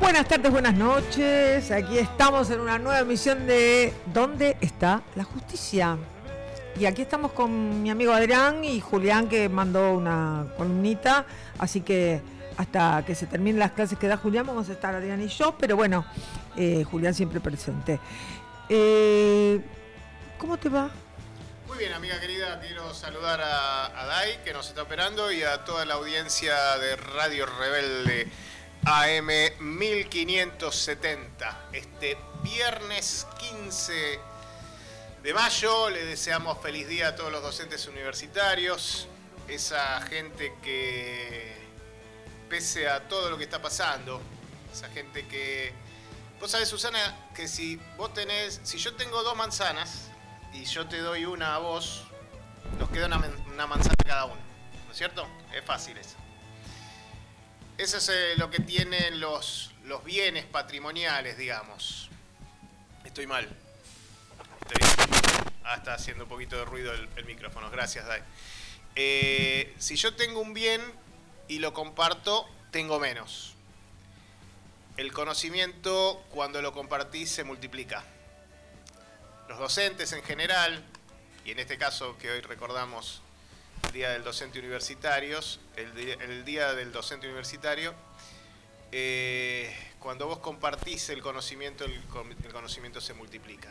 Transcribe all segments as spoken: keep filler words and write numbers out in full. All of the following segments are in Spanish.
Buenas tardes, buenas noches. Aquí estamos en una nueva emisión de ¿Dónde está la justicia? Y aquí estamos con mi amigo Adrián y Julián, que mandó una columnita. Así que hasta que se terminen las clases que da Julián vamos a estar Adrián y yo. Pero bueno, eh, Julián siempre presente. Eh, ¿Cómo te va? Muy bien, amiga querida, quiero saludar a, a Dai, que nos está operando, y a toda la audiencia de Radio Rebelde A M mil quinientos setenta. Este viernes quince de mayo le deseamos feliz día a todos los docentes universitarios, esa gente que, pese a todo lo que está pasando, esa gente que... Vos sabés, Susana, que si vos tenés, si yo tengo dos manzanas y yo te doy una a vos, nos queda una, una manzana cada uno, ¿no es cierto? Es fácil eso. Eso es eh, lo que tienen los, los bienes patrimoniales, digamos. Estoy mal. Estoy bien. Ah, está haciendo un poquito de ruido el, el micrófono. Gracias, Dai. Eh, si yo tengo un bien y lo comparto, tengo menos. El conocimiento, cuando lo compartís, se multiplica. Los docentes en general, y en este caso que hoy recordamos el Día del Docente Universitarios, el día, el día del Docente Universitario, eh, cuando vos compartís el conocimiento, el, el conocimiento se multiplica.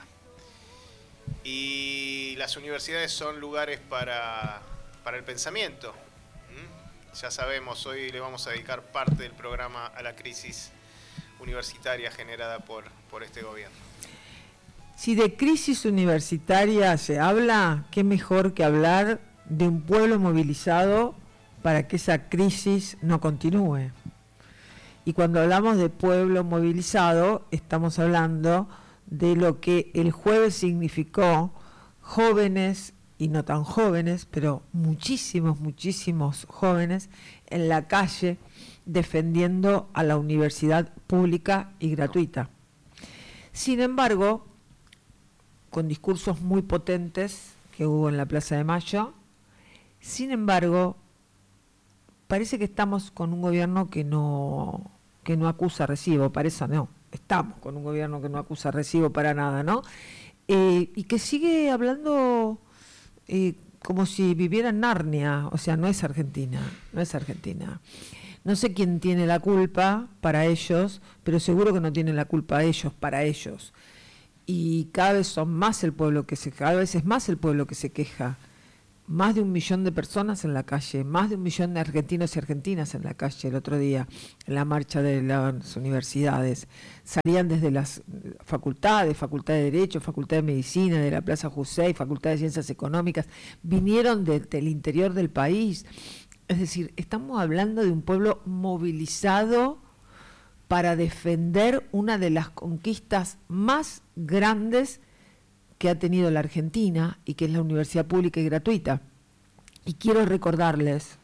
Y las universidades son lugares para, para el pensamiento. ¿Mm? Ya sabemos, hoy le vamos a dedicar parte del programa a la crisis universitaria generada por, por este gobierno. Si de crisis universitaria se habla, qué mejor que hablar de un pueblo movilizado para que esa crisis no continúe. Y cuando hablamos de pueblo movilizado, estamos hablando de lo que el jueves significó jóvenes y no tan jóvenes, pero muchísimos, muchísimos jóvenes en la calle defendiendo a la universidad pública y gratuita. Sin embargo, con discursos muy potentes que hubo en la Plaza de Mayo, sin embargo, parece que estamos con un gobierno que no, que no acusa recibo, para eso no, estamos con un gobierno que no acusa recibo para nada, ¿no? Eh, y que sigue hablando eh, como si viviera en Narnia, o sea, no es Argentina, no es Argentina. No sé quién tiene la culpa para ellos, pero seguro que no tienen la culpa ellos para ellos. Y cada vez son más el pueblo que se, cada vez es más el pueblo que se queja. Más de un millón de personas en la calle, más de un millón de argentinos y argentinas en la calle el otro día, en la marcha de las universidades. Salían desde las facultades, Facultad de Derecho, Facultad de Medicina, de la Plaza José, Facultad de Ciencias Económicas, vinieron de, del interior del país. Es decir, estamos hablando de un pueblo movilizado para defender una de las conquistas más grandes que ha tenido la Argentina, y que es la universidad pública y gratuita. Y quiero recordarles,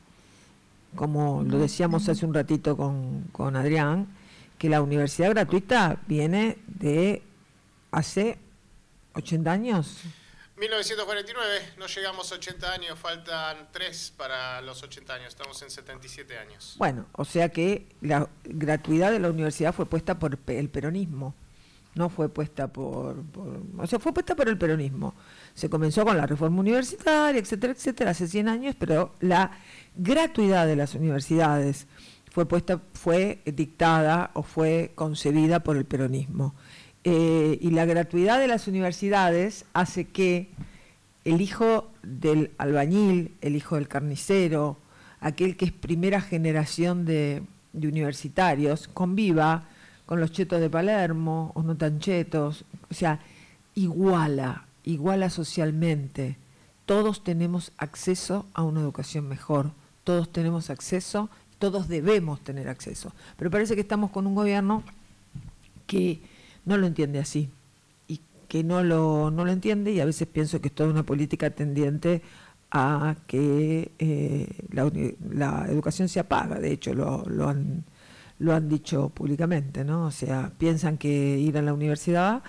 como lo decíamos hace un ratito con, con Adrián, que la universidad gratuita viene de hace ochenta años. mil novecientos cuarenta y nueve, no llegamos a ochenta años, faltan tres para los ochenta años, estamos en setenta y siete años. Bueno, o sea que la gratuidad de la universidad fue puesta por el peronismo, no fue puesta por, por... O sea, fue puesta por el peronismo. Se comenzó con la reforma universitaria, etcétera, etcétera, hace cien años, pero la gratuidad de las universidades fue puesta, fue dictada o fue concebida por el peronismo. Eh, y la gratuidad de las universidades hace que el hijo del albañil, el hijo del carnicero, aquel que es primera generación de, de universitarios, conviva con los chetos de Palermo, o no tan chetos, o sea, iguala, iguala socialmente. Todos tenemos acceso a una educación mejor, todos tenemos acceso, todos debemos tener acceso. Pero parece que estamos con un gobierno que no lo entiende así, y que no lo, no lo entiende, y a veces pienso que es toda una política tendiente a que eh, la, la educación se apaga. De hecho, lo, lo han lo han dicho públicamente, ¿no? O sea, piensan que ir a la universidad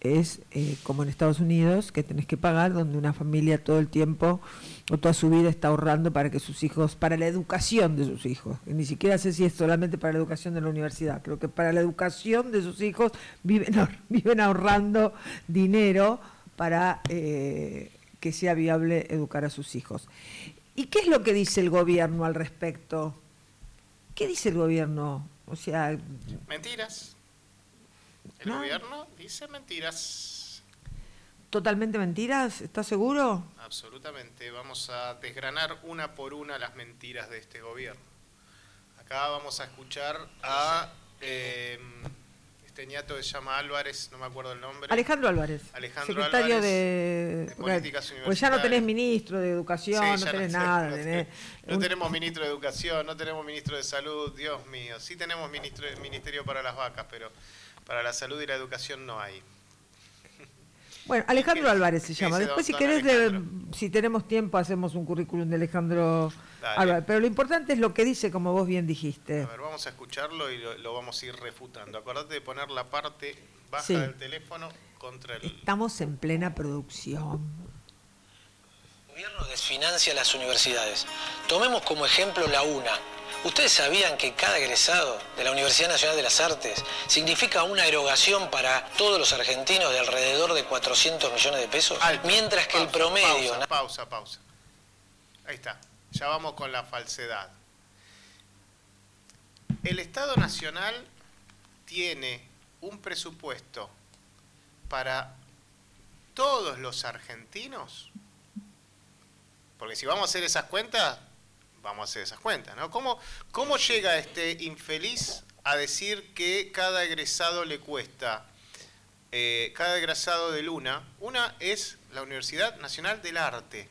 es eh, como en Estados Unidos, que tenés que pagar, donde una familia todo el tiempo o toda su vida está ahorrando para que sus hijos, para la educación de sus hijos. Ni siquiera sé si es solamente para la educación de la universidad, creo que para la educación de sus hijos viven, viven ahorrando dinero para eh, que sea viable educar a sus hijos. ¿Y qué es lo que dice el gobierno al respecto? ¿Qué dice el gobierno? O sea... Mentiras. El ¿no? gobierno dice mentiras. ¿Totalmente mentiras? ¿Estás seguro? Absolutamente. Vamos a desgranar una por una las mentiras de este gobierno. Acá vamos a escuchar a eh, este ñato que se llama Álvarez, no me acuerdo el nombre. Alejandro Álvarez, Alejandro secretario Álvarez, de, de Políticas Universitarias. Pues ya no tenés ministro de Educación, sí, no tenés no nada. No, tenés, no un... tenemos ministro de Educación, no tenemos ministro de Salud, Dios mío. Sí tenemos ministro, ministerio para las vacas, pero para la salud y la educación no hay. Bueno, Alejandro Álvarez se llama. Después, si querés, de, si tenemos tiempo, hacemos un currículum de Alejandro Dale. Álvarez. Pero lo importante es lo que dice, como vos bien dijiste. A ver, vamos a escucharlo y lo, lo vamos a ir refutando. Acordate de poner la parte baja sí. del teléfono contra el... Estamos en plena producción. El gobierno desfinancia las universidades. Tomemos como ejemplo la UNA. ¿Ustedes sabían que cada egresado de la Universidad Nacional de las Artes significa una erogación para todos los argentinos de alrededor de cuatrocientos millones de pesos? Alto. Mientras que pausa, el promedio... Pausa, pausa, pausa. Ahí está. Ya vamos con la falsedad. El Estado Nacional tiene un presupuesto para todos los argentinos. Porque si vamos a hacer esas cuentas... Vamos a hacer esas cuentas, ¿no? ¿Cómo, cómo llega este infeliz a decir que cada egresado le cuesta, eh, cada egresado de Luna, una es la Universidad Nacional del Arte.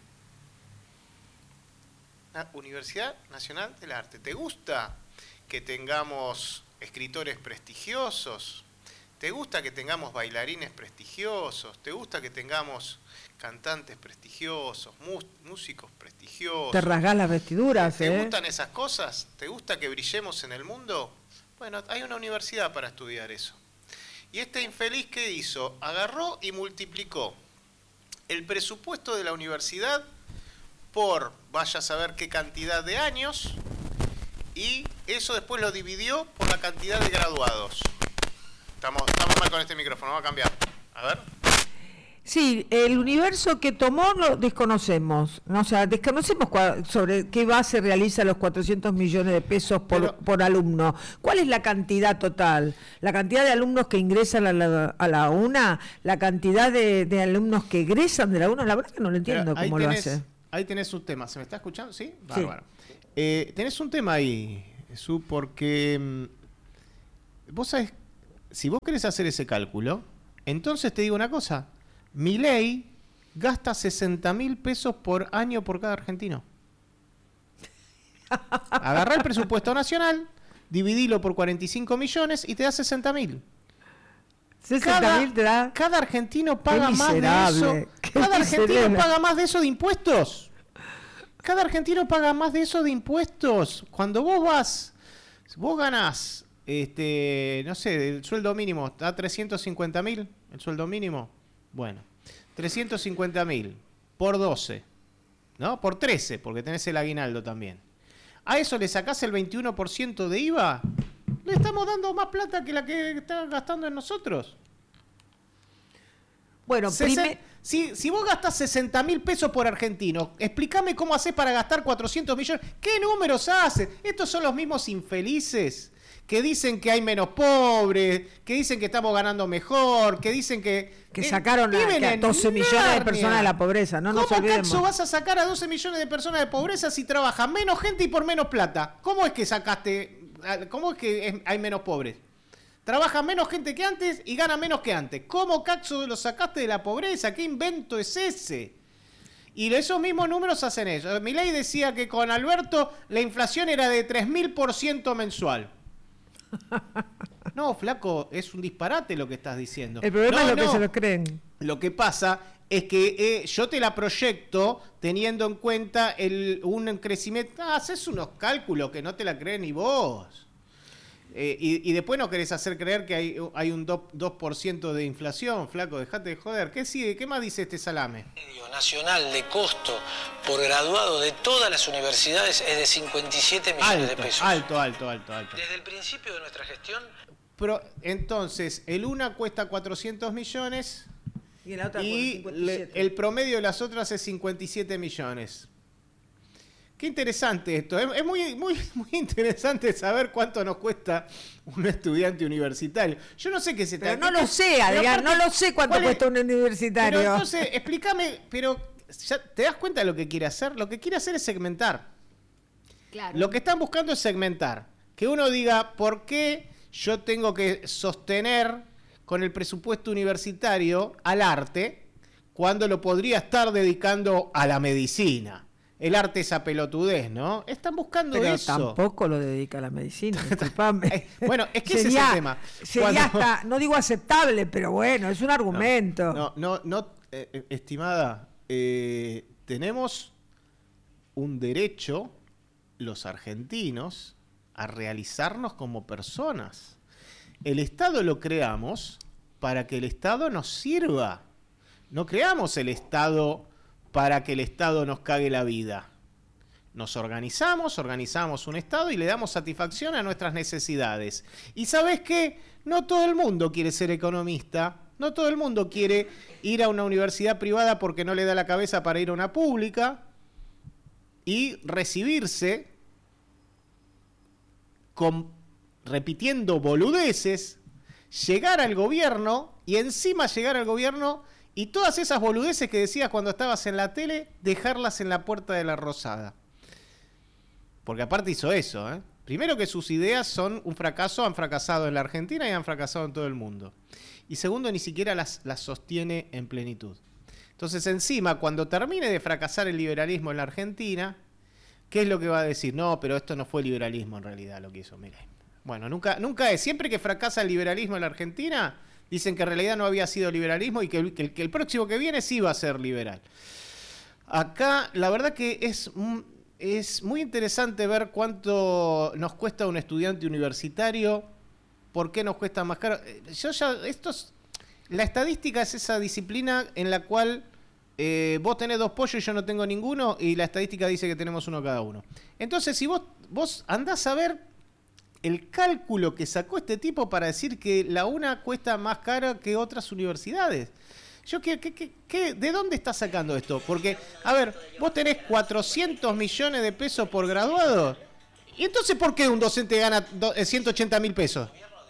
La Universidad Nacional del Arte. ¿Te gusta que tengamos escritores prestigiosos? ¿Te gusta que tengamos bailarines prestigiosos? ¿Te gusta que tengamos cantantes prestigiosos, músicos prestigiosos? Te rasgás las vestiduras, ¿Te ¿eh? gustan esas cosas? ¿Te gusta que brillemos en el mundo? Bueno, hay una universidad para estudiar eso. Y este infeliz, ¿qué hizo? Agarró y multiplicó el presupuesto de la universidad por, vaya a saber qué cantidad de años, y eso después lo dividió por la cantidad de graduados. Estamos, estamos mal con este micrófono, vamos a cambiar. A ver. Sí, el universo que tomó lo desconocemos, ¿no? O sea, desconocemos cua- sobre qué base realiza los cuatrocientos millones de pesos por, Pero, por alumno. ¿Cuál es la cantidad total? ¿La cantidad de alumnos que ingresan a la, a la UNA? ¿La cantidad de, de alumnos que egresan de la UNA? La verdad que no lo entiendo cómo tenés, lo hace. Ahí tenés un tema, ¿se me está escuchando? ¿Sí? Bárbaro. Sí. Eh, tenés un tema ahí, Su, porque mmm, vos sabés, si vos querés hacer ese cálculo, entonces te digo una cosa. Milei gasta sesenta mil pesos por año por cada argentino. Agarrá el presupuesto nacional, dividilo por cuarenta y cinco millones y te da sesenta mil. sesenta mil te da... Cada argentino paga más de eso. Cada argentino paga más de eso de impuestos. Cada argentino paga más de eso de impuestos. Cuando vos vas, vos ganás, este, no sé, el sueldo mínimo, ¿está trescientos cincuenta mil el sueldo mínimo? Bueno, trescientos cincuenta mil por doce, ¿no? Por trece, porque tenés el aguinaldo también. A eso le sacás el veintiuno por ciento de I V A, le estamos dando más plata que la que están gastando en nosotros. Bueno, prime... si, si vos gastás sesenta mil pesos por argentino, explícame cómo hacés para gastar cuatrocientos millones. ¿Qué números haces? Estos son los mismos infelices que dicen que hay menos pobres, que dicen que estamos ganando mejor, que dicen que... Que eh, sacaron a, a doce millones de personas de la pobreza, no nos olvidemos. ¿Cómo vas a sacar a doce millones de personas de pobreza si trabaja menos gente y por menos plata? ¿Cómo es que sacaste, cómo es que es, hay menos pobres? Trabaja menos gente que antes y gana menos que antes. ¿Cómo cacho lo sacaste de la pobreza? ¿Qué invento es ese? Y esos mismos números hacen eso. Milei decía que con Alberto la inflación era de tres mil por ciento mensual. No, flaco, es un disparate lo que estás diciendo. El problema no, es lo no. que se lo creen. Lo que pasa es que eh, yo te la proyecto teniendo en cuenta el, un crecimiento. Ah, haces unos cálculos que no te la creen ni vos. Eh, y, y después nos querés hacer creer que hay, hay un dos por ciento de inflación, flaco, dejate de joder. ¿Qué sigue? ¿Qué más dice este salame? El promedio nacional de costo por graduado de todas las universidades es de cincuenta y siete millones alto, de pesos. Alto, alto, alto, alto. Desde el principio de nuestra gestión... Pero, entonces, el UNA cuesta cuatrocientos millones y, la otra y le, el promedio de las otras es cincuenta y siete millones. Qué interesante esto. Es, es muy, muy, muy interesante saber cuánto nos cuesta un estudiante universitario. Yo no sé qué se Pero no lo sé, Adrián, no lo sé cuánto cuesta un universitario. Pero entonces, explícame, pero ¿ya ¿te das cuenta de lo que quiere hacer? Lo que quiere hacer es segmentar. Claro. Lo que están buscando es segmentar. Que uno diga, ¿por qué yo tengo que sostener con el presupuesto universitario al arte cuando lo podría estar dedicando a la medicina? El arte es pelotudez, ¿no? Están buscando Pero eso. tampoco lo dedica a la medicina, disculpame. Bueno, es que sería, ese es el tema. Sería Cuando... hasta, no digo aceptable, pero bueno, es un argumento. No, no, no, no eh, estimada, eh, tenemos un derecho, los argentinos, a realizarnos como personas. El Estado lo creamos para que el Estado nos sirva. No creamos el Estado para que el Estado nos cague la vida. Nos organizamos, organizamos un Estado y le damos satisfacción a nuestras necesidades. ¿Y sabes qué? No todo el mundo quiere ser economista, no todo el mundo quiere ir a una universidad privada porque no le da la cabeza para ir a una pública y recibirse con, repitiendo boludeces, llegar al gobierno y encima llegar al gobierno y todas esas boludeces que decías cuando estabas en la tele, dejarlas en la puerta de la Rosada. Porque aparte hizo eso, ¿eh? Primero que sus ideas son un fracaso, han fracasado en la Argentina y han fracasado en todo el mundo. Y segundo, ni siquiera las, las sostiene en plenitud. Entonces encima, cuando termine de fracasar el liberalismo en la Argentina, ¿qué es lo que va a decir? No, pero esto no fue liberalismo en realidad lo que hizo, mire. Bueno, nunca, nunca es. Siempre que fracasa el liberalismo en la Argentina, dicen que en realidad no había sido liberalismo y que el, que el, que el próximo que viene sí va a ser liberal. Acá, la verdad que es, es muy interesante ver cuánto nos cuesta un estudiante universitario, por qué nos cuesta más caro. Yo ya, estos, la estadística es esa disciplina en la cual eh, vos tenés dos pollos y yo no tengo ninguno, y la estadística dice que tenemos uno cada uno. Entonces, si vos, vos andás a ver el cálculo que sacó este tipo para decir que la UNA cuesta más cara que otras universidades. Yo ¿qué, qué, qué, qué, ¿de dónde está sacando esto? Porque, a ver, vos tenés cuatrocientos millones de pesos por graduado. ¿Y entonces por qué un docente gana ciento ochenta mil pesos?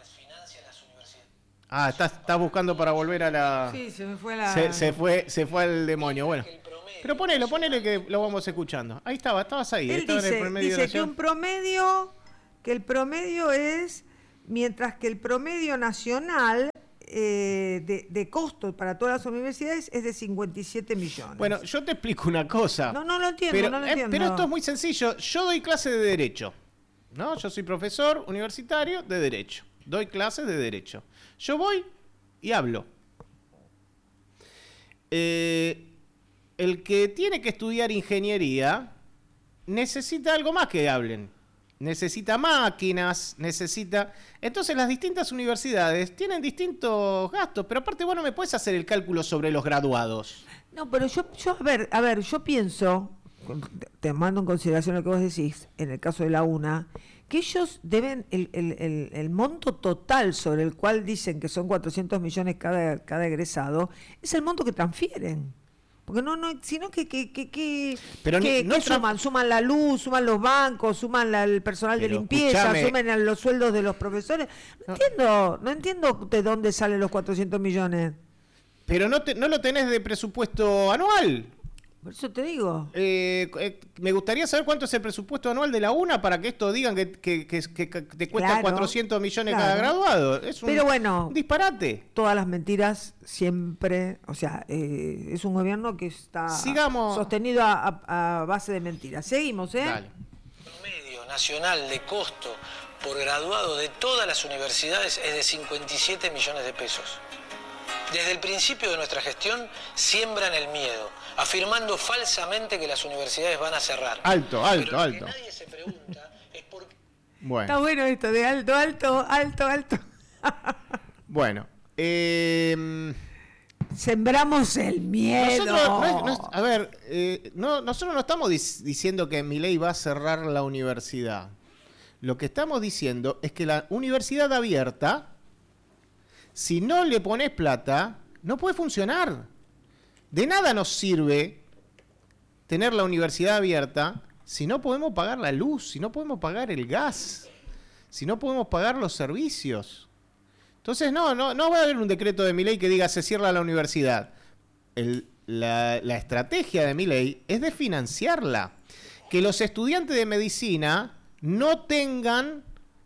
Ah, estás está buscando para volver a la... Sí, se me fue la... Se, se, fue, se fue al demonio, bueno. Pero ponelo, ponelo que lo vamos escuchando. Ahí estaba, estabas ahí. Él estaba dice, en el promedio dice de que un promedio... que el promedio es, mientras que el promedio nacional eh, de, de costos para todas las universidades es de cincuenta y siete millones. Bueno, yo te explico una cosa. No, no lo entiendo, pero, no lo eh, entiendo. pero esto es muy sencillo. Yo doy clase de Derecho, ¿no? Yo soy profesor universitario de Derecho. Doy clases de Derecho. Yo voy y hablo. Eh, el que tiene que estudiar ingeniería necesita algo más que hablen. Necesita máquinas, necesita... Entonces las distintas universidades tienen distintos gastos, pero aparte vos no me puedes hacer el cálculo sobre los graduados. No, pero yo, yo a ver, a ver, yo pienso, te mando en consideración lo que vos decís, en el caso de la UNA, que ellos deben, el, el, el, el monto total sobre el cual dicen que son cuatrocientos millones cada, cada egresado, es el monto que transfieren. Porque no, no, sino que, que, que, que, pero que, no que tra- suman, suman la luz, suman los bancos, suman la, el personal pero de limpieza, escuchame. suman los sueldos de los profesores. No, no entiendo, no entiendo de dónde salen los cuatrocientos millones. Pero no, te, no lo tenés de presupuesto anual. Por eso te digo. Eh, eh, me gustaría saber cuánto es el presupuesto anual de la UNA para que esto digan que, que, que, que te cuesta Claro, cuatrocientos millones claro. cada graduado. Es un, Pero bueno, un disparate. Todas las mentiras siempre, o sea, eh, es un gobierno que está Sigamos. sostenido a, a, a base de mentiras. Seguimos, ¿eh? Dale. El promedio nacional de costo por graduado de todas las universidades es de cincuenta y siete millones de pesos. Desde el principio de nuestra gestión siembran el miedo, afirmando falsamente que las universidades van a cerrar. Alto, alto, Pero lo alto. que nadie se pregunta es por qué... Bueno. Está bueno esto de alto, alto, alto, alto. Bueno. Eh, Sembramos el miedo. nosotros, no es, no es, a ver, eh, no, nosotros no estamos dic- diciendo que Milei va a cerrar la universidad. Lo que estamos diciendo es que la universidad abierta, si no le pones plata, no puede funcionar. De nada nos sirve tener la universidad abierta si no podemos pagar la luz, si no podemos pagar el gas, si no podemos pagar los servicios. Entonces, no, no, no va a haber un decreto de Milei que diga se cierra la universidad. El, la, la estrategia de Milei es de financiarla. Que los estudiantes de medicina no tengan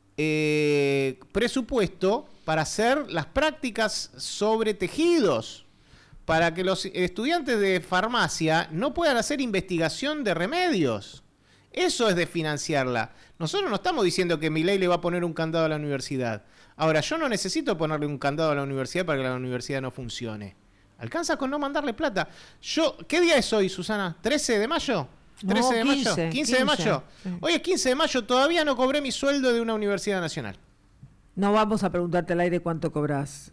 eh, presupuesto para hacer las prácticas sobre tejidos. Para que los estudiantes de farmacia no puedan hacer investigación de remedios. Eso es de financiarla. Nosotros no estamos diciendo que Milei le va a poner un candado a la universidad. Ahora, yo no necesito ponerle un candado a la universidad para que la universidad no funcione. Alcanza con no mandarle plata. Yo, ¿qué día es hoy, Susana? ¿trece de mayo? ¿trece de mayo? ¿quince de mayo? Hoy es quince de mayo, todavía no cobré mi sueldo de una universidad nacional. No vamos a preguntarte al aire cuánto cobras.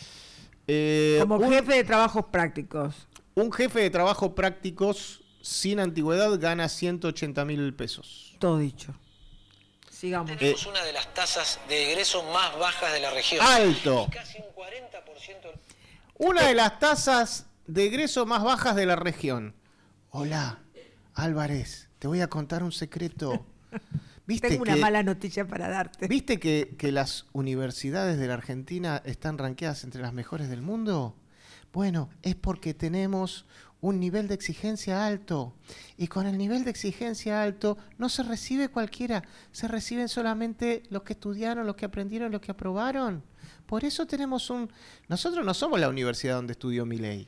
Eh, Como un, jefe de trabajos prácticos. Un jefe de trabajos prácticos sin antigüedad gana ciento ochenta mil pesos. Todo dicho. Sigamos. Tenemos eh, una de las tasas de egreso más bajas de la región. ¡Alto! Y casi un cuarenta por ciento. Una de las tasas de egreso más bajas de la región. Hola, Álvarez, te voy a contar un secreto. ¿Viste Tengo que, una mala noticia para darte. ¿Viste que, que las universidades de la Argentina están rankeadas entre las mejores del mundo? Bueno, es porque tenemos un nivel de exigencia alto. Y con el nivel de exigencia alto no se recibe cualquiera. Se reciben solamente los que estudiaron, los que aprendieron, los que aprobaron. Por eso tenemos un... Nosotros no somos la universidad donde estudió Milei.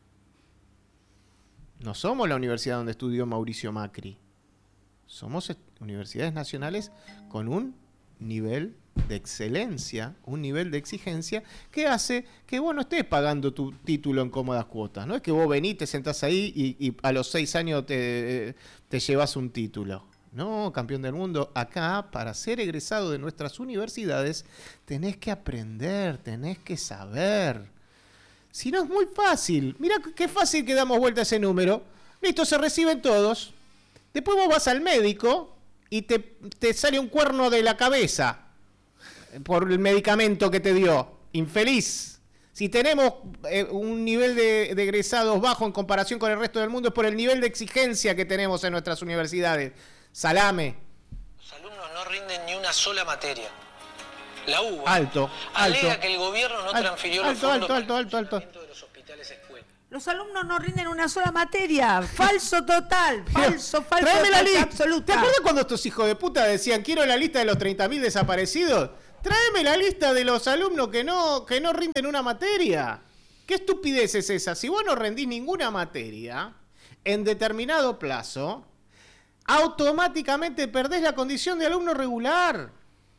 No somos la universidad donde estudió Mauricio Macri. Somos universidades nacionales con un nivel de excelencia, un nivel de exigencia que hace que vos no estés pagando tu título en cómodas cuotas. No es que vos venís, te sentás ahí y, y a los seis años te, te llevas un título. No, campeón del mundo, acá para ser egresado de nuestras universidades tenés que aprender, tenés que saber. Si no es muy fácil, mirá qué fácil que damos vuelta a ese número. Listo, se reciben todos. Después vos vas al médico y te, te sale un cuerno de la cabeza por el medicamento que te dio. Infeliz. Si tenemos eh, un nivel de, de egresados bajo en comparación con el resto del mundo es por el nivel de exigencia que tenemos en nuestras universidades. Salame. Los alumnos no rinden ni una sola materia. La U B A alto, alega alto, que el gobierno no alto, transfirió alto, los fondos alto, para alto, el alto, alto. funcionamiento de los hospitales escuela. Los alumnos no rinden una sola materia. Falso total. Falso, falso. Tráeme la lista. Absoluta. ¿Te acuerdas cuando estos hijos de puta decían quiero la lista de los treinta mil desaparecidos? Tráeme la lista de los alumnos que no, que no rinden una materia. ¿Qué estupidez es esa? Si vos no rendís ninguna materia en determinado plazo, automáticamente perdés la condición de alumno regular.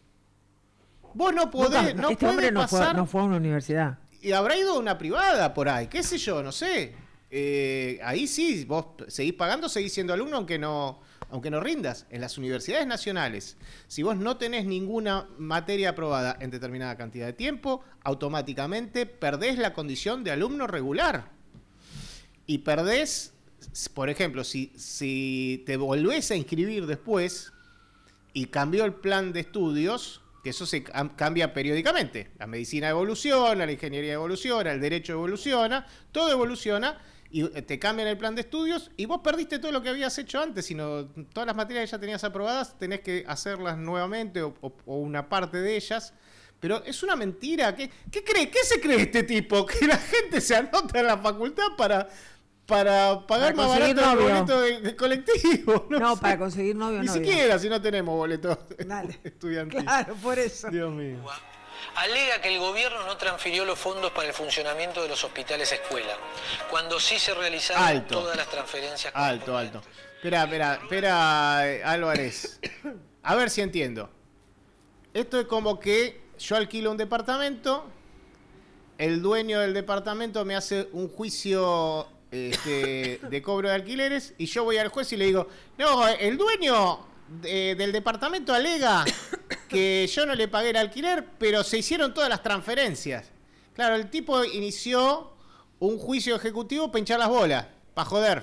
Vos no podés, no, no este podés hombre no pasar... Fue, no fue a una universidad. Y habrá ido a una privada por ahí, qué sé yo, no sé. Eh, ahí sí, vos seguís pagando, seguís siendo alumno aunque no, aunque no rindas. En las universidades nacionales, si vos no tenés ninguna materia aprobada en determinada cantidad de tiempo, automáticamente perdés la condición de alumno regular. Y perdés, por ejemplo, si, si te volvés a inscribir después y cambió el plan de estudios... que eso se cambia periódicamente. La medicina evoluciona, la ingeniería evoluciona, el derecho evoluciona, todo evoluciona y te cambian el plan de estudios y vos perdiste todo lo que habías hecho antes, sino todas las materias que ya tenías aprobadas tenés que hacerlas nuevamente o, o, o una parte de ellas. Pero es una mentira. ¿Qué, qué cree? ¿Qué se cree este tipo? Que la gente se anota en la facultad para... para pagar para más barato novio. El boleto de, de colectivo. No, no sé. Para conseguir novio. Ni novio. siquiera si no tenemos boleto estudiantil. Claro, por eso. Dios mío. Alega que el gobierno no transfirió los fondos para el funcionamiento de los hospitales escuela, cuando sí se realizaron alto. Todas las transferencias. Alto, alto. Espera, espera, espera, Álvarez. A ver si entiendo. Esto es como que yo alquilo un departamento, el dueño del departamento me hace un juicio... Este, de cobro de alquileres y yo voy al juez y le digo, no, el dueño de, del departamento alega que yo no le pagué el alquiler, pero se hicieron todas las transferencias. Claro, el tipo inició un juicio ejecutivo para hinchar las bolas, para joder.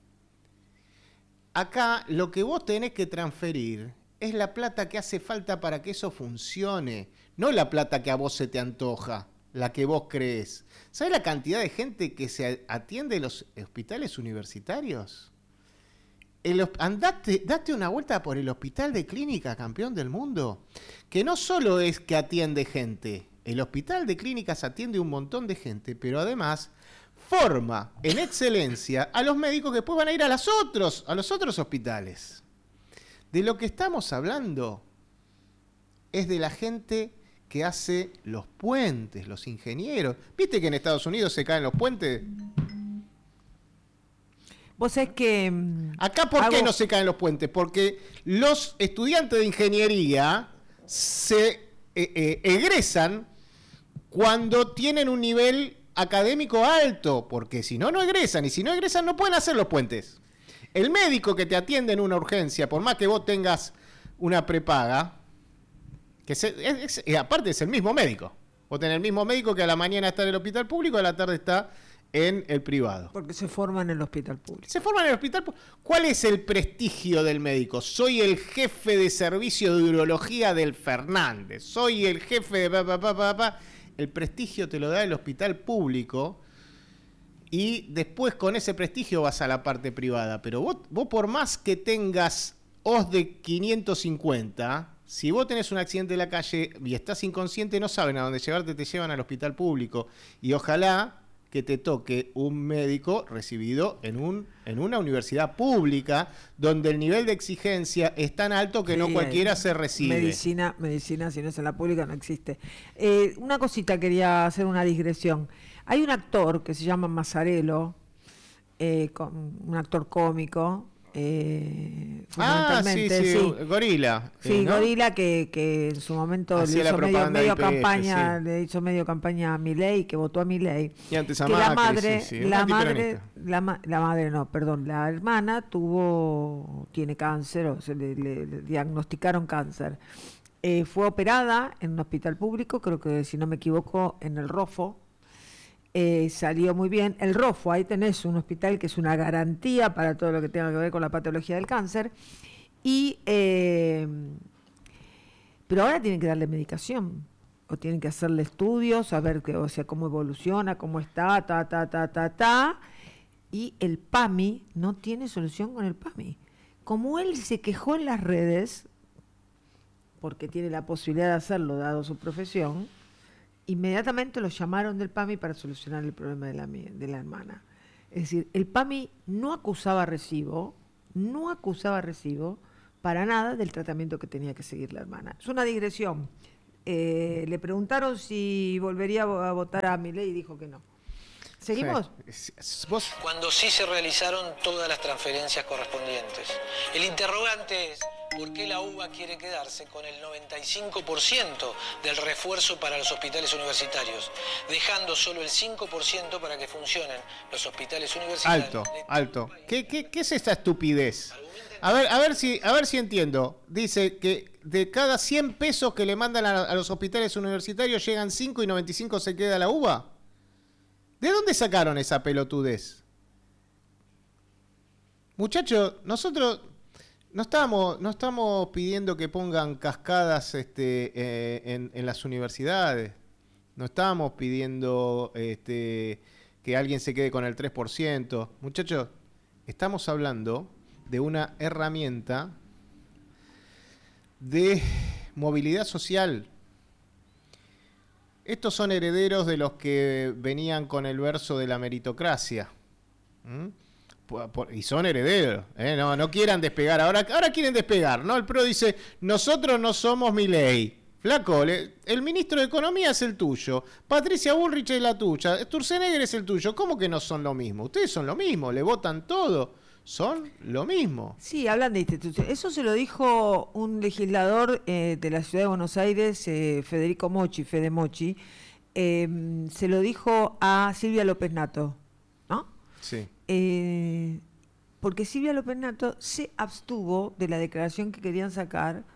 Acá lo que vos tenés que transferir es la plata que hace falta para que eso funcione, no la plata que a vos se te antoja, la que vos crees. ¿Sabés la cantidad de gente que se atiende en los hospitales universitarios? El, andate, date una vuelta por el hospital de clínica campeón del mundo, que no solo es que atiende gente, el hospital de clínicas atiende un montón de gente, pero además forma en excelencia a los médicos que después van a ir a, las otros, a los otros hospitales. De lo que estamos hablando es de la gente que hace los puentes, los ingenieros. ¿Viste que en Estados Unidos se caen los puentes? Vos sabés que... Acá, ¿por hago... qué no se caen los puentes? Porque los estudiantes de ingeniería se eh, eh, egresan cuando tienen un nivel académico alto, porque si no, no egresan, y si no egresan no pueden hacer los puentes. El médico que te atiende en una urgencia, por más que vos tengas una prepaga, que se, es, es, aparte es el mismo médico. Vos tenés el mismo médico que a la mañana está en el hospital público, a la tarde está en el privado. Porque se forma en el hospital público. Se forma en el hospital público. ¿Cuál es el prestigio del médico? Soy el jefe de servicio de urología del Fernández. Soy el jefe de... Pa, pa, pa, pa, pa. El prestigio te lo da el hospital público y después con ese prestigio vas a la parte privada. Pero vos, vos por más que tengas O S de quinientos cincuenta, si vos tenés un accidente en la calle y estás inconsciente, no saben a dónde llevarte, te llevan al hospital público. Y ojalá que te toque un médico recibido en un en una universidad pública donde el nivel de exigencia es tan alto que sí, no cualquiera se recibe. Medicina, medicina, si no es en la pública, no existe. Eh, una cosita, quería hacer una digresión. Hay un actor que se llama Mazzarello, eh, con, un actor cómico, eh, fundamentalmente. Ah, sí, sí, sí. Gorila. Sí, ¿no? Gorila que, que en su momento Hacía le hizo medio, medio I P F, campaña, sí. le hizo medio campaña a Milei, que votó a Milei. Y antes a que Macri, la madre, sí, sí, la madre, la, ma la madre no, perdón, la hermana tuvo, tiene cáncer, o se le, le, le diagnosticaron cáncer. Eh, fue operada en un hospital público, creo que si no me equivoco, en el Rofo. Eh, salió muy bien. El Rofo, ahí tenés un hospital que es una garantía para todo lo que tenga que ver con la patología del cáncer. Y eh, pero ahora tienen que darle medicación, o tienen que hacerle estudios, a ver que, o sea, cómo evoluciona, cómo está, ta, ta, ta, ta, ta. Y el PAMI no tiene solución con el PAMI. Como él se quejó en las redes, porque tiene la posibilidad de hacerlo, dado su profesión, inmediatamente lo llamaron del PAMI para solucionar el problema de la, de la hermana. Es decir, el PAMI no acusaba recibo, no acusaba recibo para nada del tratamiento que tenía que seguir la hermana. Es una digresión. Eh, le preguntaron si volvería a votar a Milei y dijo que no. ¿Seguimos? Sí. ¿Vos? Cuando sí se realizaron todas las transferencias correspondientes. El interrogante es por qué la U B A quiere quedarse con el noventa y cinco por ciento del refuerzo para los hospitales universitarios, dejando solo el cinco por ciento para que funcionen los hospitales universitarios. Alto, alto. ¿Qué, qué, qué es esta estupidez? A ver, a ver si, a ver si entiendo. Dice que de cada cien pesos que le mandan a, a los hospitales universitarios llegan cinco y noventa y cinco se queda la U B A. ¿De dónde sacaron esa pelotudez? Muchachos, nosotros no estamos, no estamos pidiendo que pongan cascadas este, eh, en, en las universidades. No estamos pidiendo este, que alguien se quede con el tres por ciento. Muchachos, estamos hablando de una herramienta de movilidad social. Estos son herederos de los que venían con el verso de la meritocracia. ¿Mm? Por, por, y son herederos. ¿eh? No, no quieran despegar. Ahora, ahora quieren despegar, ¿no? El P R O dice, nosotros no somos Milei. Flaco, le, el ministro de Economía es el tuyo. Patricia Bullrich es la tuya. Sturzenegger es el tuyo. ¿Cómo que no son lo mismo? Ustedes son lo mismo. Le votan todo. Son lo mismo. Sí, hablan de instituciones. Eso se lo dijo un legislador eh, de la Ciudad de Buenos Aires, eh, Federico Mochi, Fede Mochi, eh, se lo dijo a Silvia López Nato, ¿no? Sí. Eh, porque Silvia López Nato se abstuvo de la declaración que querían sacar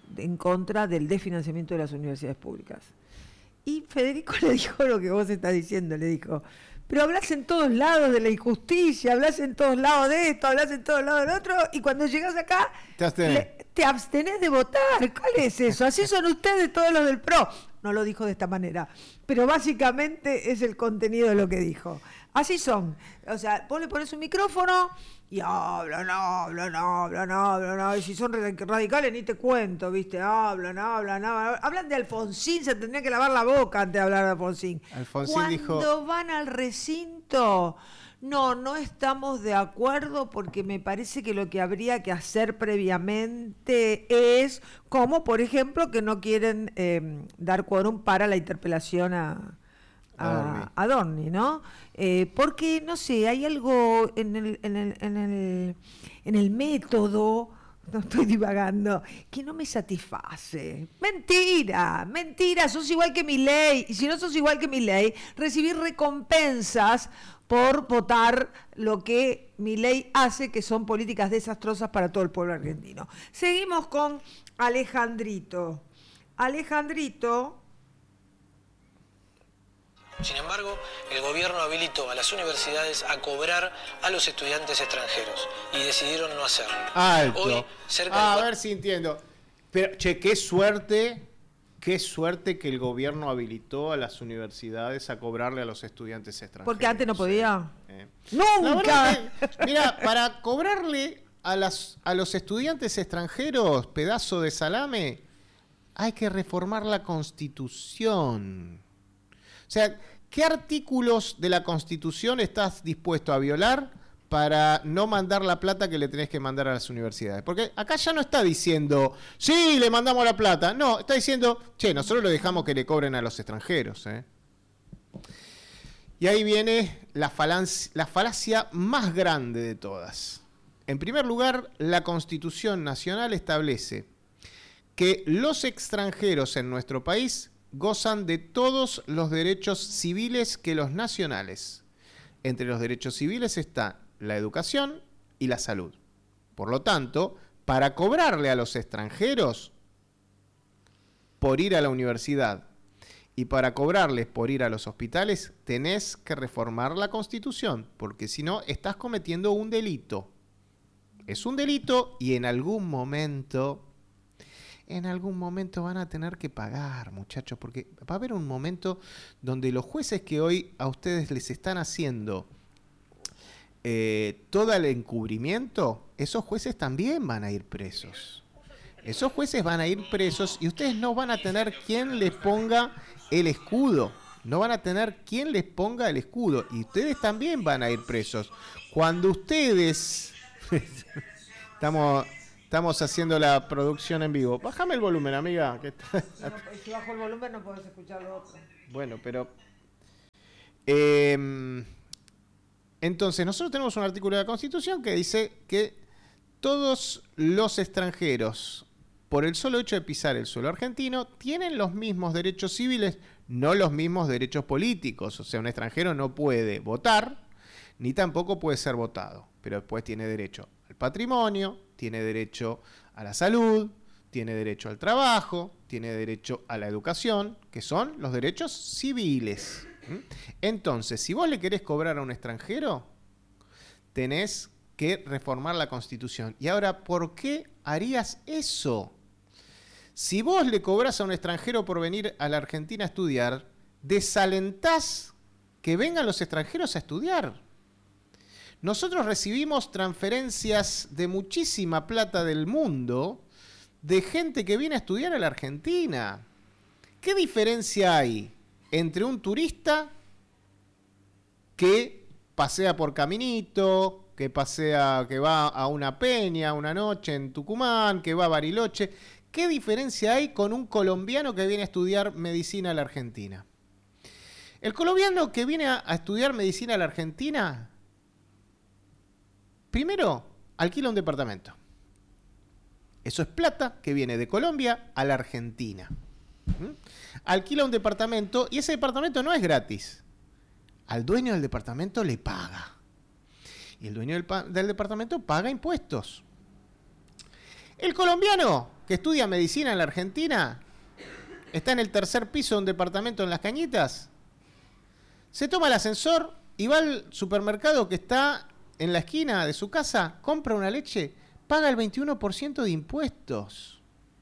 en contra del desfinanciamiento de las universidades públicas. Y Federico le dijo lo que vos estás diciendo, le dijo, pero hablas en todos lados de la injusticia, hablas en todos lados de esto, hablas en todos lados del otro, y cuando llegás acá, te abstenés, le, te abstenés de votar. ¿Cuál es eso? Así son ustedes todos los del P R O. No lo dijo de esta manera, pero básicamente es el contenido de lo que dijo. Así son. O sea, vos le pones un micrófono y hablan, hablan, hablan, hablan, hablan. Y si son radicales ni te cuento, ¿viste? Hablan, hablan, hablan. Hablan de Alfonsín, se tendría que lavar la boca antes de hablar de Alfonsín. Alfonsín Cuando dijo... van al recinto, no, no estamos de acuerdo porque me parece que lo que habría que hacer previamente es, como por ejemplo, que no quieren eh, dar quórum para la interpelación a... A, a Dorni, ¿no? Eh, porque, no sé, hay algo en el, en el, en el, en el método, no estoy divagando, que no me satisface. Mentira, mentira, sos igual que Milei. Y si no sos igual que Milei, recibir recompensas por votar lo que Milei hace, que son políticas desastrosas para todo el pueblo argentino. Seguimos con Alejandrito. Alejandrito... Sin embargo, el gobierno habilitó a las universidades a cobrar a los estudiantes extranjeros y decidieron no hacerlo. Alto. Hoy, cerca ah, de... A ver si entiendo. Pero, che, qué suerte, qué suerte que el gobierno habilitó a las universidades a cobrarle a los estudiantes extranjeros. Porque antes no podía. Eh. ¡Nunca! Que, mira, para cobrarle a, las, a los estudiantes extranjeros, pedazo de salame, hay que reformar la Constitución. O sea, ¿qué artículos de la Constitución estás dispuesto a violar para no mandar la plata que le tenés que mandar a las universidades? Porque acá ya no está diciendo, sí, le mandamos la plata. No, está diciendo, che, nosotros lo dejamos que le cobren a los extranjeros. ¿eh? Y ahí viene la falacia, la falacia más grande de todas. En primer lugar, la Constitución Nacional establece que los extranjeros en nuestro país gozan de todos los derechos civiles que los nacionales. Entre los derechos civiles está la educación y la salud. Por lo tanto, para cobrarle a los extranjeros por ir a la universidad y para cobrarles por ir a los hospitales, tenés que reformar la Constitución, porque si no, estás cometiendo un delito. Es un delito y en algún momento... En algún momento van a tener que pagar, muchachos, porque va a haber un momento donde los jueces que hoy a ustedes les están haciendo eh, todo el encubrimiento, esos jueces también van a ir presos. Esos jueces van a ir presos y ustedes no van a tener quien les ponga el escudo. No van a tener quien les ponga el escudo. Y ustedes también van a ir presos. Cuando ustedes... Estamos... Estamos haciendo la producción en vivo. Bájame el volumen, amiga. Que está... no, si bajo el volumen no podés escuchar lo otro. Bueno, pero... Eh, entonces, nosotros tenemos un artículo de la Constitución que dice que todos los extranjeros, por el solo hecho de pisar el suelo argentino, tienen los mismos derechos civiles, no los mismos derechos políticos. O sea, un extranjero no puede votar, ni tampoco puede ser votado, pero después tiene derecho al patrimonio, tiene derecho a la salud, tiene derecho al trabajo, tiene derecho a la educación, que son los derechos civiles. Entonces, si vos le querés cobrar a un extranjero, tenés que reformar la Constitución. Y ahora, ¿por qué harías eso? Si vos le cobrás a un extranjero por venir a la Argentina a estudiar, desalentás que vengan los extranjeros a estudiar. Nosotros recibimos transferencias de muchísima plata del mundo de gente que viene a estudiar a la Argentina. ¿Qué diferencia hay entre un turista que pasea por Caminito, que pasea, que va a una peña una noche en Tucumán, que va a Bariloche? ¿Qué diferencia hay con un colombiano que viene a estudiar medicina a la Argentina? El colombiano que viene a estudiar medicina a la Argentina... Primero, alquila un departamento. Eso es plata que viene de Colombia a la Argentina. ¿Mm? Alquila un departamento y ese departamento no es gratis. Al dueño del departamento le paga. Y el dueño del, del departamento paga impuestos. El colombiano que estudia medicina en la Argentina está en el tercer piso de un departamento en Las Cañitas, se toma el ascensor y va al supermercado que está en la esquina de su casa, compra una leche, paga el veintiuno por ciento de impuestos.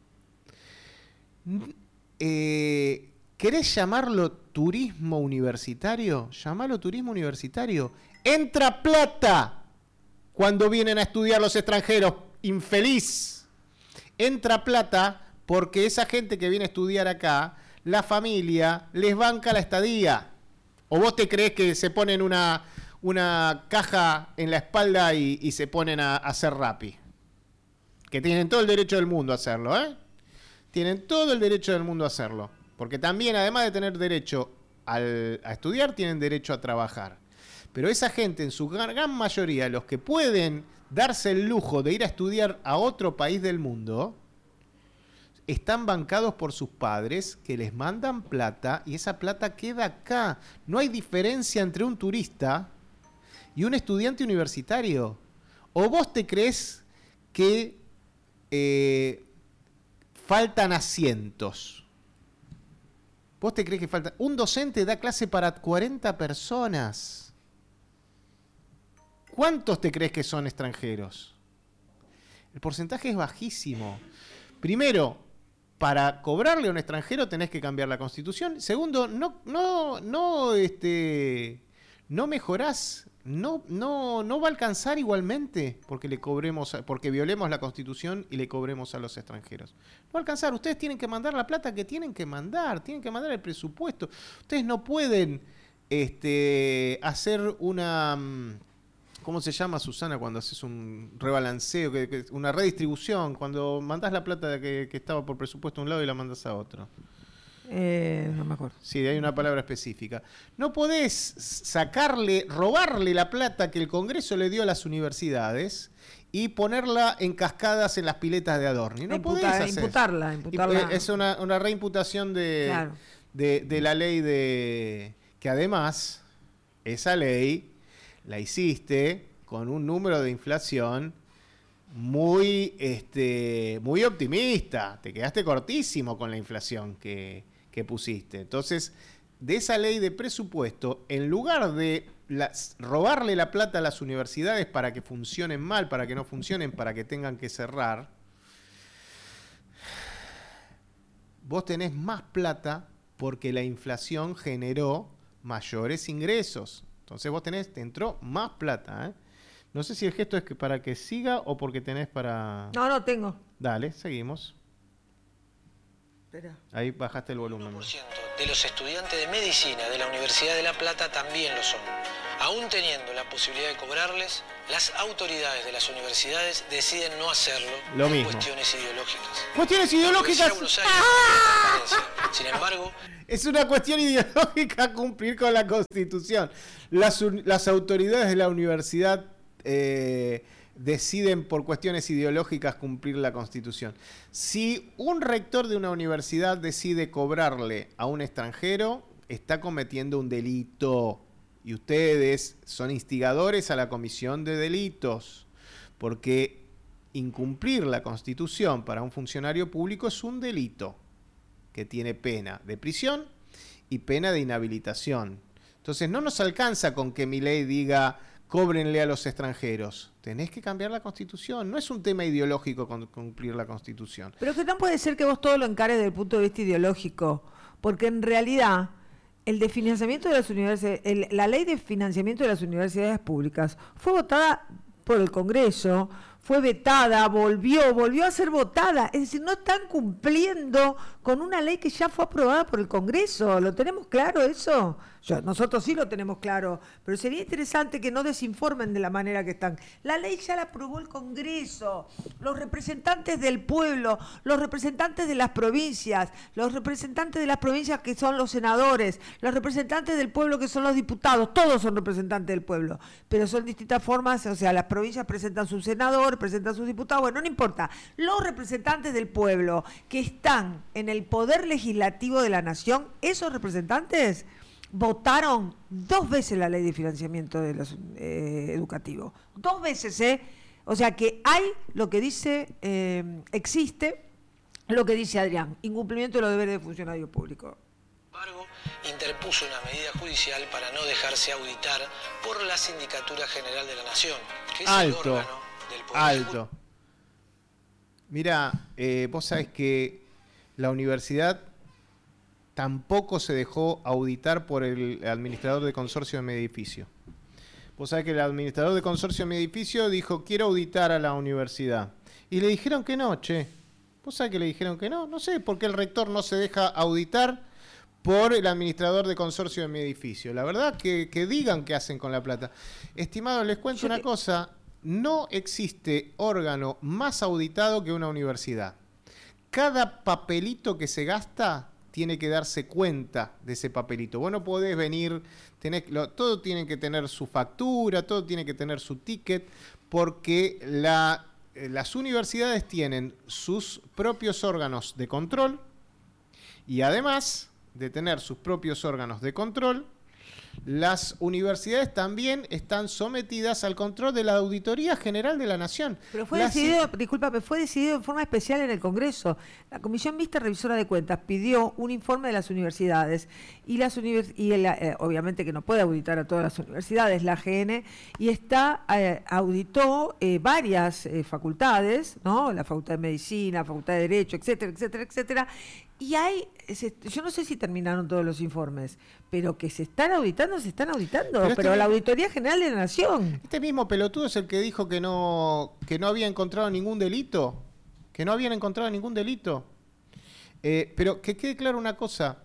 Eh, ¿Querés llamarlo turismo universitario? Llamalo turismo universitario. Entra plata cuando vienen a estudiar los extranjeros, infeliz. Entra plata porque esa gente que viene a estudiar acá, la familia les banca la estadía. ¿O vos te creés que se ponen una, una caja en la espalda y, y se ponen a, a hacer rapi? Que tienen todo el derecho del mundo a hacerlo, ¿eh? Tienen todo el derecho del mundo a hacerlo. Porque también, además de tener derecho al, a estudiar, tienen derecho a trabajar. Pero esa gente, en su gran mayoría, los que pueden darse el lujo de ir a estudiar a otro país del mundo, están bancados por sus padres que les mandan plata y esa plata queda acá. No hay diferencia entre un turista y un estudiante universitario. ¿O vos te crees que eh, faltan asientos? ¿Vos te crees que falta? Un docente da clase para cuarenta personas. ¿Cuántos te crees que son extranjeros? El porcentaje es bajísimo. Primero, para cobrarle a un extranjero tenés que cambiar la Constitución. Segundo, no, no, no, este, no mejorás, no, no, no va a alcanzar igualmente porque le cobremos, porque violemos la Constitución y le cobremos a los extranjeros. No va a alcanzar. Ustedes tienen que mandar la plata que tienen que mandar, tienen que mandar el presupuesto. Ustedes no pueden, este, hacer una, ¿cómo se llama, Susana, cuando haces un rebalanceo, que, que, una redistribución, cuando mandás la plata que, que estaba por presupuesto a un lado y la mandás a otro? Eh, no me acuerdo. Sí, hay una palabra específica. No podés sacarle, robarle la plata que el Congreso le dio a las universidades y ponerla en cascadas en las piletas de Adorni. No Imputa, podés hacer imputarla, imputarla. Es una, una reimputación de, claro. de, de la ley de... Que además, esa ley la hiciste con un número de inflación muy, este, muy optimista. Te quedaste cortísimo con la inflación que, que pusiste. Entonces, de esa ley de presupuesto, en lugar de las, robarle la plata a las universidades para que funcionen mal, para que no funcionen, para que tengan que cerrar, vos tenés más plata porque la inflación generó mayores ingresos. Entonces vos tenés, te entró más plata, ¿eh? No sé si el gesto es que para que siga o porque tenés para... No, no tengo. Dale, seguimos. Espera. Ahí bajaste el volumen. uno por ciento de los estudiantes de medicina de la Universidad de La Plata también lo son. Aún teniendo la posibilidad de cobrarles, las autoridades de las universidades deciden no hacerlo lo por mismo. Cuestiones ideológicas. ¡Cuestiones ideológicas! ¡Ah! Sin embargo... Es una cuestión ideológica cumplir con la Constitución. Las, las autoridades de la universidad eh, deciden por cuestiones ideológicas cumplir la Constitución. Si un rector de una universidad decide cobrarle a un extranjero, está cometiendo un delito. Y ustedes son instigadores a la comisión de delitos. Porque incumplir la Constitución para un funcionario público es un delito que tiene pena de prisión y pena de inhabilitación. Entonces no nos alcanza con que mi ley diga cóbrenle a los extranjeros. Tenés que cambiar la Constitución. No es un tema ideológico con cumplir la Constitución. Pero que no puede ser que vos todo lo encares desde el punto de vista ideológico, porque en realidad el de financiamiento de las universidades, el, la ley de financiamiento de las universidades públicas fue votada por el Congreso, fue vetada, volvió, volvió a ser votada. Es decir, no están cumpliendo con una ley que ya fue aprobada por el Congreso. ¿Lo tenemos claro eso? Yo, nosotros sí lo tenemos claro, pero sería interesante que no desinformen de la manera que están. La ley ya la aprobó el Congreso, los representantes del pueblo, los representantes de las provincias, los representantes de las provincias que son los senadores, los representantes del pueblo que son los diputados, todos son representantes del pueblo, pero son distintas formas, o sea, las provincias presentan su senador, presentan sus diputados, bueno, no importa. Los representantes del pueblo que están en el poder legislativo de la nación, esos representantes votaron dos veces la ley de financiamiento de los eh, educativos. Dos veces, ¿eh? O sea que hay lo que dice, eh, existe lo que dice Adrián, incumplimiento de los deberes de funcionario público. Sin embargo, interpuso una medida judicial para no dejarse auditar por la Sindicatura General de la Nación, que es alto, el órgano del Poder alto. Mira, eh, vos sabés que la universidad tampoco se dejó auditar por el administrador de consorcio de mi edificio. Vos sabés que el administrador de consorcio de mi edificio dijo, quiero auditar a la universidad. Y le dijeron que no, che. ¿Vos sabés que le dijeron que no? No sé por qué el rector no se deja auditar por el administrador de consorcio de mi edificio. La verdad que, que digan qué hacen con la plata. Estimados, les cuento una cosa. No existe órgano más auditado que una universidad. Cada papelito que se gasta tiene que darse cuenta de ese papelito. Vos no podés venir, tenés, lo, todo tiene que tener su factura, todo tiene que tener su ticket, porque la, las universidades tienen sus propios órganos de control y además de tener sus propios órganos de control, las universidades también están sometidas al control de la Auditoría General de la Nación. Pero fue Las... decidido, discúlpame, fue decidido en forma especial en el Congreso. La Comisión Mixta Revisora de Cuentas pidió un informe de las universidades y las univers y el, eh, obviamente que no puede auditar a todas las universidades, la G N, y está eh, auditó eh, varias eh, facultades, ¿no? La Facultad de Medicina, la Facultad de Derecho, etcétera, etcétera, etcétera. Y hay, yo no sé si terminaron todos los informes, pero que se están auditando, se están auditando, pero, este pero mismo, la Auditoría General de la Nación. Este mismo pelotudo es el que dijo que no, que no había encontrado ningún delito, que no habían encontrado ningún delito. Eh, pero que quede claro una cosa,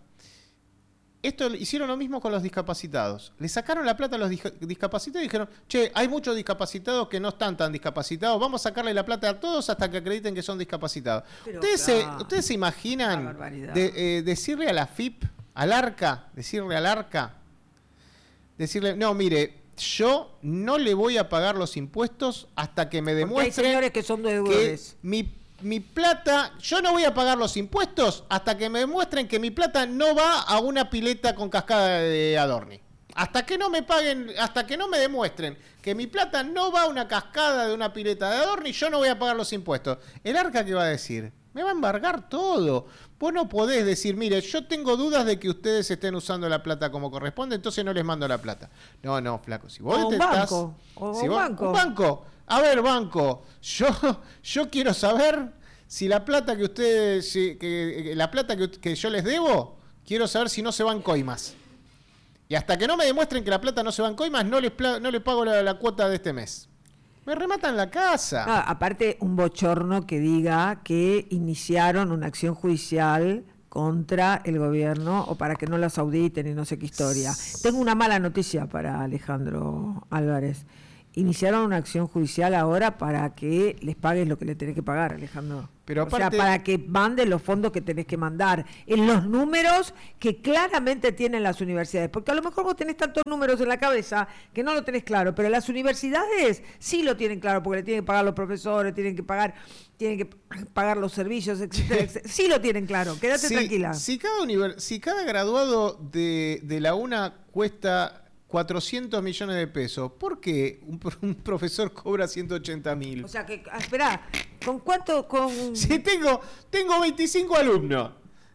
esto hicieron lo mismo con los discapacitados. Le sacaron la plata a los discapacitados y dijeron, che, hay muchos discapacitados que no están tan discapacitados, vamos a sacarle la plata a todos hasta que acrediten que son discapacitados. Pero ¿Ustedes, claro, se, ¿Ustedes se imaginan de, eh, decirle a la F I P, al ARCA, decirle al ARCA, decirle, no, mire, yo no le voy a pagar los impuestos hasta que me demuestre hay señores que son deudores. Que mi Mi plata, yo no voy a pagar los impuestos hasta que me demuestren que mi plata no va a una pileta con cascada de Adorni. Hasta que no me paguen, hasta que no me demuestren que mi plata no va a una cascada de una pileta de Adorni, yo no voy a pagar los impuestos. ¿El ARCA qué va a decir? Me va a embargar todo. Vos no podés decir, mire, yo tengo dudas de que ustedes estén usando la plata como corresponde, entonces no les mando la plata. No, no, flaco. Si vos o un banco. O si un vos, banco. Un banco. A ver, banco, yo, yo quiero saber si la plata que ustedes, si, que, la plata que, que yo les debo, quiero saber si no se van coimas. Y hasta que no me demuestren que la plata no se va en coimas, no les, no les pago la, la cuota de este mes. Me rematan la casa. No, aparte, un bochorno que diga que iniciaron una acción judicial contra el gobierno o para que no las auditen y no sé qué historia. Tengo una mala noticia para Alejandro Álvarez. Iniciaron una acción judicial ahora para que les pagues lo que le tenés que pagar, Alejandro. Pero aparte, o sea, para que mandes los fondos que tenés que mandar en los números que claramente tienen las universidades. Porque a lo mejor vos tenés tantos números en la cabeza que no lo tenés claro, pero las universidades sí lo tienen claro porque le tienen que pagar los profesores, tienen que pagar, tienen que pagar los servicios, etcétera, etcétera. Sí lo tienen claro, quédate si, tranquila. Si cada, univers- si cada graduado de, de la UNA cuesta cuatrocientos millones de pesos, ¿por qué un, un profesor cobra ciento ochenta mil? O sea que, esperá, ¿con cuánto? Con... Si tengo, tengo veinticinco alumnos.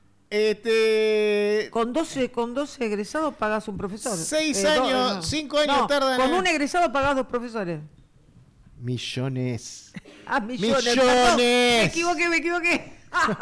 Este... Con doce, con doce egresados pagás un profesor. Seis eh, años, do, no. cinco años no, tardan. Con en... un egresado pagás dos profesores. Millones. Ah, millones. Millones. Perdón, me equivoqué, me equivoqué.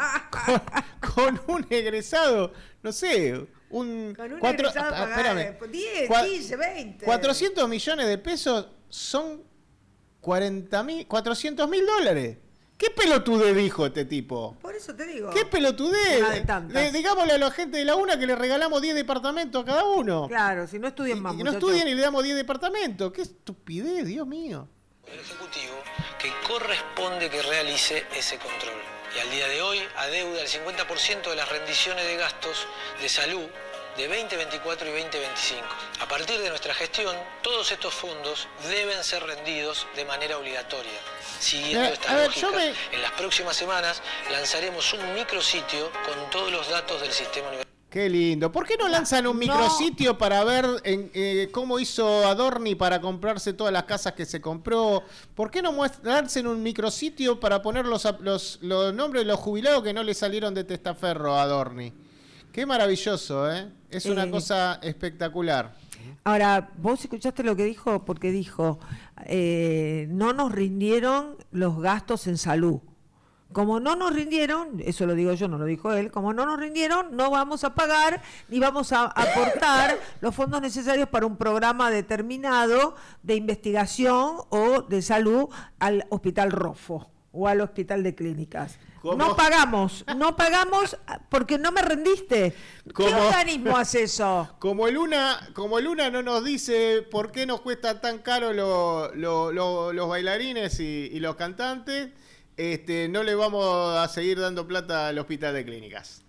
con, con un egresado, no sé, un... Con un cuatro, egresado ah, pagás diez, quince, veinte. cuatrocientos millones de pesos son cuarenta mil, cuatrocientos mil dólares. ¿Qué pelotudez dijo este tipo? Por eso te digo. ¿Qué pelotudez? Una de tantas. Le, digámosle a la gente de la UNA que le regalamos diez departamentos a cada uno. Claro, si no estudian más, y, y no muchachos. estudian y le damos diez departamentos. ¡Qué estupidez, Dios mío! El Ejecutivo que corresponde que realice ese control. Y al día de hoy adeuda el cincuenta por ciento de las rendiciones de gastos de salud de veinte veinticuatro y veinte veinticinco. A partir de nuestra gestión, todos estos fondos deben ser rendidos de manera obligatoria. Siguiendo Eh, esta a ver, lógica, yo me- en las próximas semanas lanzaremos un micrositio con todos los datos del sistema universitario. Qué lindo. ¿Por qué no lanzan un micrositio no. para ver en, eh, cómo hizo Adorni para comprarse todas las casas que se compró? ¿Por qué no lancen un micrositio para poner los, los, los nombres de los jubilados que no le salieron de testaferro a Adorni? Qué maravilloso, ¿eh? Es una eh. cosa espectacular. Ahora, vos escuchaste lo que dijo, porque dijo, eh, no nos rindieron los gastos en salud. Como no nos rindieron, eso lo digo yo, no lo dijo él, como no nos rindieron, no vamos a pagar ni vamos a aportar los fondos necesarios para un programa determinado de investigación o de salud al Hospital Rofo o al Hospital de Clínicas. ¿Cómo? No pagamos, no pagamos porque no me rendiste. ¿Qué organismo hace eso? Como el Luna, como el Luna no nos dice por qué nos cuesta tan caro lo, lo, lo, los bailarines y, y los cantantes, Este, no le vamos a seguir dando plata al Hospital de Clínicas.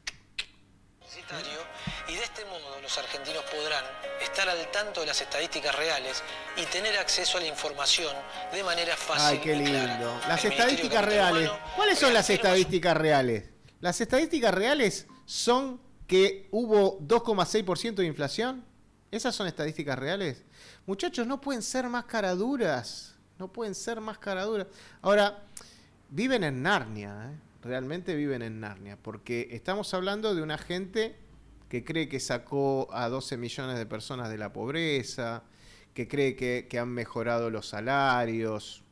Y de este modo los argentinos podrán estar al tanto de las estadísticas reales y tener acceso a la información de manera fácil. Ay, qué lindo. Las estadísticas reales. ¿Cuáles son las estadísticas reales? Las estadísticas reales son que hubo dos coma seis por ciento de inflación. ¿Esas son estadísticas reales? Muchachos, no pueden ser más caraduras. No pueden ser más caraduras. Ahora, viven en Narnia, ¿eh? Realmente viven en Narnia, porque estamos hablando de una gente que cree que sacó a doce millones de personas de la pobreza, que cree que, que han mejorado los salarios.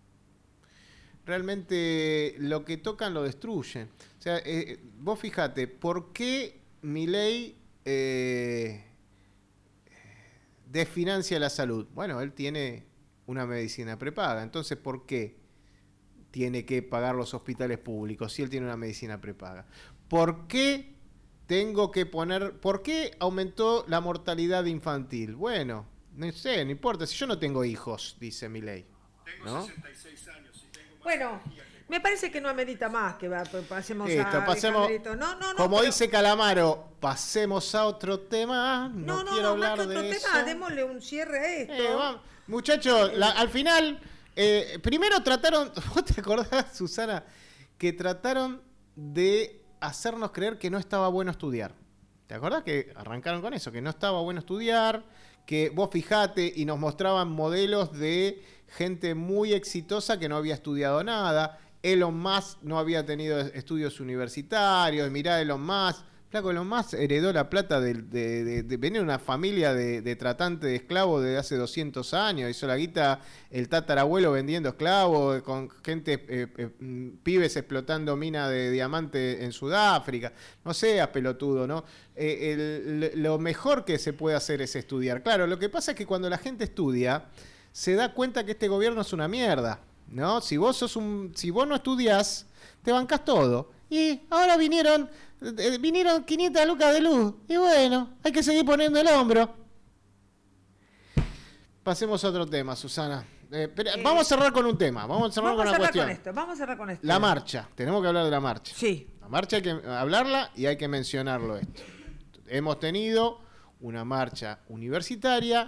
Realmente lo que tocan lo destruyen. O sea, eh, vos fíjate, ¿por qué Milei eh, desfinancia la salud? Bueno, él tiene una medicina prepaga, entonces ¿por qué tiene que pagar los hospitales públicos si él tiene una medicina prepaga? ¿Por qué tengo que poner, por qué aumentó la mortalidad infantil? Bueno, no sé, no importa, si yo no tengo hijos, dice Milei. Tengo ¿no? sesenta y seis años y tengo más bueno, energía que... me parece que no amerita más que va, pasemos Esto, a pasemos, no, no, no, como pero... dice Calamaro, pasemos a otro tema. No, no, no quiero no, hablar más que otro de tema, eso. démosle un cierre a esto. Eh, vamos. Muchachos, la, al final, eh, primero trataron, ¿vos te acordás, Susana, que trataron de hacernos creer que no estaba bueno estudiar? ¿Te acordás que arrancaron con eso? Que no estaba bueno estudiar, que vos fijate y nos mostraban modelos de gente muy exitosa que no había estudiado nada. Elon Musk no había tenido estudios universitarios. Mirá, Elon Musk. Flaco, Elon Musk heredó la plata de, de, de, de venir de una familia de, de tratantes de esclavos de hace doscientos años. Hizo la guita el tatarabuelo vendiendo esclavos, con gente, eh, eh, pibes explotando mina de diamante en Sudáfrica. No seas pelotudo, ¿no? Eh, el, lo mejor que se puede hacer es estudiar. Claro, lo que pasa es que cuando la gente estudia, se da cuenta que este gobierno es una mierda, ¿no? Si vos sos un, si vos no estudiás, te bancás todo. Y ahora vinieron, eh, vinieron quinientas lucas de luz. Y bueno, hay que seguir poniendo el hombro. Pasemos a otro tema, Susana. Eh, pero, eh, vamos a cerrar con un tema. Vamos a cerrar vamos con una a cerrar cuestión. Con esto, vamos a cerrar con esto. La marcha. Tenemos que hablar de la marcha. Sí. La marcha hay que hablarla y hay que mencionarlo esto. Hemos tenido una marcha universitaria